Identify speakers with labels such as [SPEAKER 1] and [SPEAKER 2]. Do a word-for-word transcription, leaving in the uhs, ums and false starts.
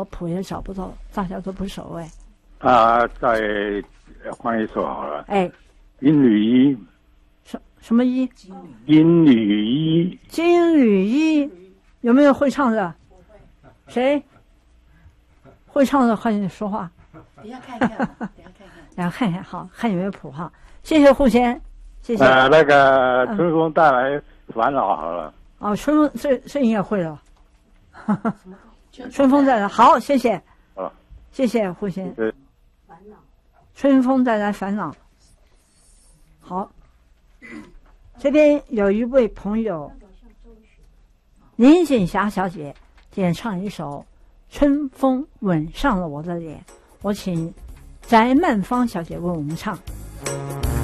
[SPEAKER 1] 我谱也找不到，大家都不熟哎。
[SPEAKER 2] 啊，再换一首好了。
[SPEAKER 1] 哎，
[SPEAKER 2] 金缕衣。
[SPEAKER 1] 什什么衣？
[SPEAKER 2] 金缕衣。
[SPEAKER 1] 金缕衣，有没有会唱的？谁？会唱的，快点说话。
[SPEAKER 3] 等一下看一看，等一下看一看。
[SPEAKER 1] 然后看看，好，看有没有谱哈。谢谢护先，谢谢。
[SPEAKER 2] 呃，那个春风带来烦恼好了。
[SPEAKER 1] 嗯、哦，春风这这应该会了。春风带来，好，谢谢。
[SPEAKER 2] 好，
[SPEAKER 1] 谢谢护先。
[SPEAKER 3] 烦恼。
[SPEAKER 1] 春风带来烦恼。好，这边有一位朋友林锦霞小姐点唱一首《春风吻上了我的脸》，我请翟曼芳小姐为我们唱。